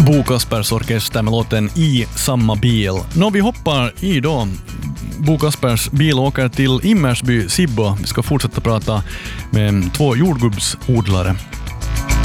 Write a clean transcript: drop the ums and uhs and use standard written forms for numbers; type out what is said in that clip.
Bo Kaspers orkester med låten I samma bil. Vi hoppar i då Bo Kaspers bil och åker till Immersby Sibbo. Vi ska fortsätta prata med 2 jordgubbsodlare.